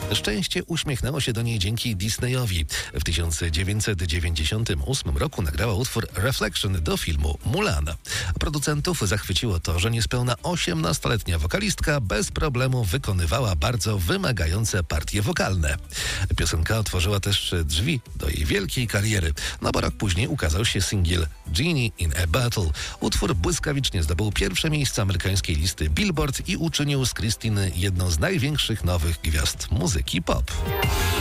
Szczęście uśmiechnęło się do niej dzięki Disneyowi. W 1998 roku nagrała utwór Reflection do filmu Mulan. Producentów zachwyciło to, że niespełna 18-letnia wokalistka bez problemu wykonywała bardzo wymagające partie wokalne. Piosenka otworzyła też drzwi do jej wielkiej kariery, no bo rok później ukazał się singiel Genie in a Bottle. Utwór błyskawicznie zdobył pierwsze miejsce amerykańskiej listy Billboard i uczynił z Christiny jedną z największych nowych gwiazd muzyki pop.